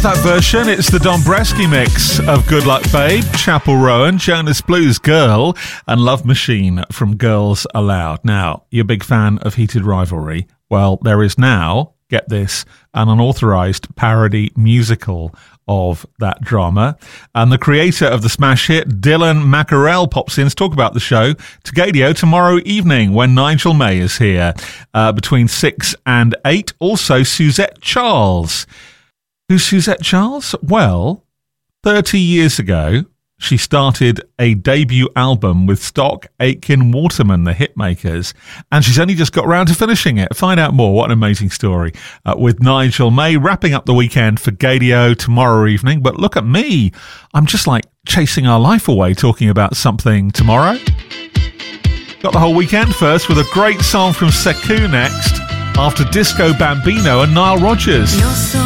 that version. It's the Dombresky mix of Good Luck Babe, Chapel Rowan, Jonas Blues Girl, and Love Machine from Girls Aloud. Now, you're a big fan of Heated Rivalry. Well, there is now, get this, an unauthorized parody musical of that drama. And the creator of the smash hit, Dylan Mackerel, pops in to talk about the show to Gadio tomorrow evening when Nigel May is here between 6 and 8. Also, Suzette Charles. Who's Suzette Charles? Well, 30 years ago, she started a debut album with Stock Aitken Waterman, the Hitmakers, and she's only just got around to finishing it. Find out more. What an amazing story with Nigel May, wrapping up the weekend for Gadio tomorrow evening. But look at me. I'm just like chasing our life away talking about something tomorrow. Got the whole weekend first with a great song from Sekou next after Disco Bambino and Nile Rodgers.